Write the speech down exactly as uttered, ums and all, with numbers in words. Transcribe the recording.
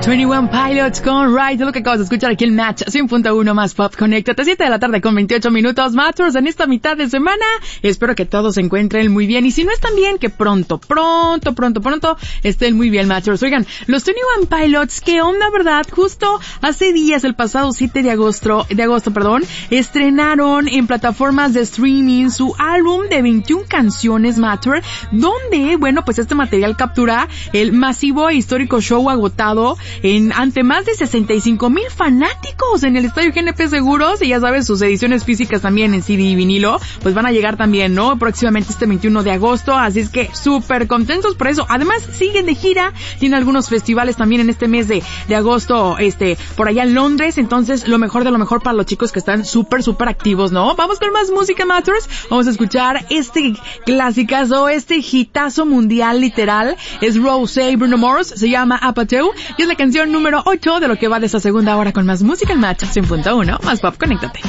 veintiuno Pilots con Ride, lo que acabas de escuchar aquí en Match cien punto uno más Pop. Conéctate, siete de la tarde con veintiocho minutos, Matters, en esta mitad de semana. Espero que todos se encuentren muy bien, y si no están bien, que pronto, pronto, pronto, pronto estén muy bien, Matters. Oigan, los veintiuno Pilots, ¿qué onda, verdad? Justo hace días, el pasado siete de agosto, de agosto, perdón, estrenaron en plataformas de streaming su álbum de veintiuna canciones, Matter, donde, bueno, pues este material captura el masivo e histórico show agotado en ante más de sesenta y cinco mil fanáticos en el Estadio G N P Seguros, y ya sabes, sus ediciones físicas también en C D y vinilo, pues van a llegar también, ¿no? Próximamente este veintiuno de agosto, así es que súper contentos por eso. Además, siguen de gira, tienen algunos festivales también en este mes de, de agosto, este, por allá en Londres, entonces lo mejor de lo mejor para los chicos que están súper, súper activos, ¿no? Vamos con más música, Matters, vamos a escuchar este clasicazo, este hitazo mundial literal, es Rosé y Bruno Mars, se llama Apateu, y es la canción número ocho de lo que va de esta segunda hora con más música en Match cien punto uno más Pop. Conéctate.